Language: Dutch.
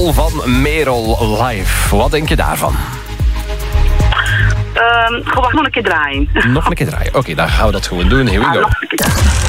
Merel van Merel Live. Wat denk je daarvan? Gewoon nog een keer draaien. Nog een keer draaien. Oké, dan gaan we dat gewoon doen. Here we go. Nog een keer draaien.